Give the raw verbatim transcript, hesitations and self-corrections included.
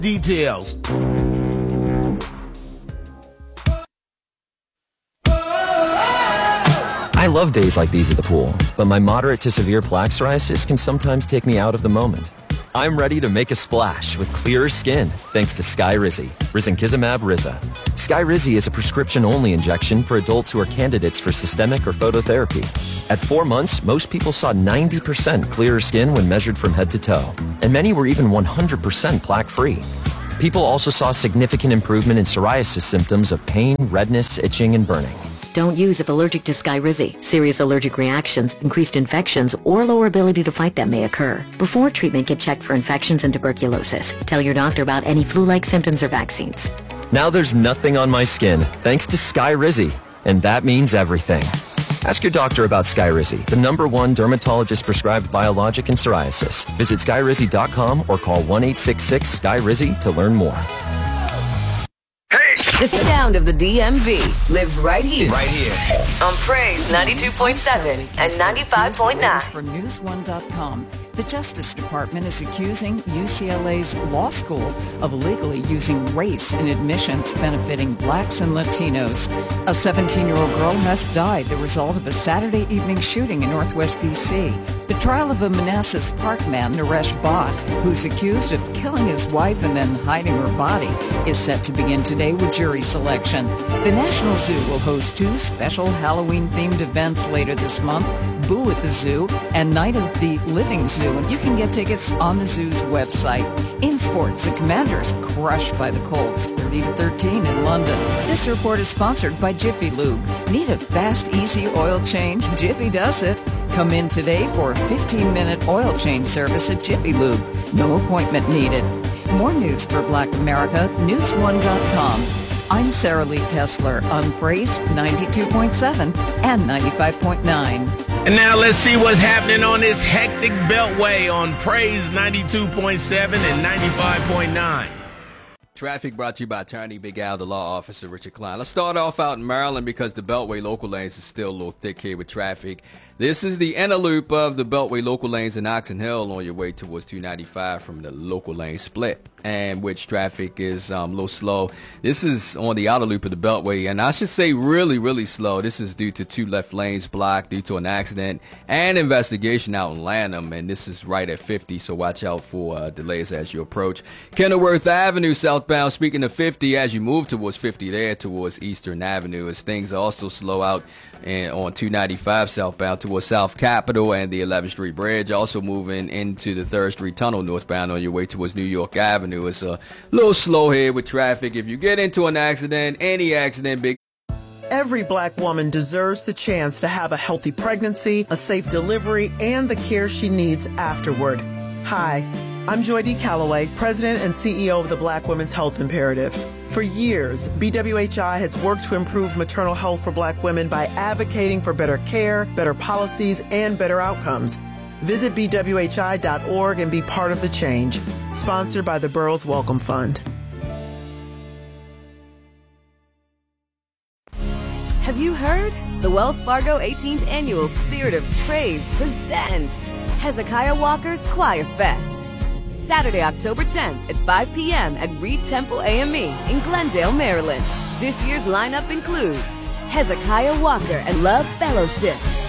Details. I love days like these at the pool, but my moderate to severe plaque psoriasis can sometimes take me out of the moment. I'm ready to make a splash with clearer skin thanks to Skyrizi, risankizumab Riza. Skyrizi is a prescription-only injection for adults who are candidates for systemic or phototherapy. At four months, most people saw ninety percent clearer skin when measured from head to toe, and many were even one hundred percent plaque-free. People also saw significant improvement in psoriasis symptoms of pain, redness, itching, and burning. Don't use if allergic to Skyrizi. Serious allergic reactions, increased infections, or lower ability to fight them may occur. Before treatment, get checked for infections and tuberculosis. Tell your doctor about any flu-like symptoms or vaccines. Now there's nothing on my skin thanks to Skyrizi, and that means everything. Ask your doctor about Skyrizi, the number one dermatologist-prescribed biologic in psoriasis. Visit skyrizi dot com or call one eight six six Sky Rizi to learn more. The sound of the D M V lives right here. Right here. On Praise ninety-two point seven and ninety-five point nine. For news one dot com, the Justice Department is accusing U C L A's law school of illegally using race in admissions benefiting blacks and Latinos. A seventeen-year-old girl has died the result of a Saturday evening shooting in Northwest D C. The trial of a Manassas Park man, Naresh Bhatt, who's accused of killing his wife and then hiding her body, is set to begin today with jury selection. The National Zoo will host two special Halloween-themed events later this month, Boo at the Zoo and Night of the Living Zoo. And you can get tickets on the zoo's website. In sports, the Commanders crushed by the Colts, thirty to thirteen in London. This report is sponsored by Jiffy Lube. Need a fast, easy oil change? Jiffy does it. Come in today for a fifteen-minute oil change service at Jiffy Lube. No appointment needed. More news for Black America, news one dot com. I'm Sarah Lee Kessler on Praise ninety-two point seven and ninety-five point nine. And now let's see what's happening on this hectic beltway on Praise ninety-two point seven and ninety-five point nine. Traffic brought to you by Attorney Big Al, the law officer, Richard Klein. Let's start off out in Maryland because the Beltway local lanes is still a little thick here with traffic. This is the inner loop of the Beltway local lanes in Oxon Hill on your way towards two ninety-five from the local lane split, and which traffic is um, a little slow. This is on the outer loop of the Beltway, and I should say really, really slow. This is due to two left lanes blocked due to an accident and investigation out in Lanham, and this is right at fifty, so watch out for uh, delays as you approach Kenilworth Avenue southbound. Speaking of fifty, as you move towards fifty there towards Eastern Avenue, as things are also slow out and on two ninety-five southbound towards South Capitol and the eleventh Street Bridge. Also moving into the third Street Tunnel northbound on your way towards New York Avenue. It's a little slow here with traffic. If you get into an accident, any accident, big. Every black woman deserves the chance to have a healthy pregnancy, a safe delivery, and the care she needs afterward. Hi, I'm Joy D. Calloway, President and C E O of the Black Women's Health Imperative. For years, B W H I has worked to improve maternal health for black women by advocating for better care, better policies, and better outcomes. Visit B W H I dot org and be part of the change. Sponsored by the Burroughs Welcome Fund. Have you heard? The Wells Fargo eighteenth Annual Spirit of Praise presents Hezekiah Walker's Choir Fest. Saturday, October tenth at five p.m. at Reed Temple A M E in Glendale, Maryland. This year's lineup includes Hezekiah Walker and Love Fellowship,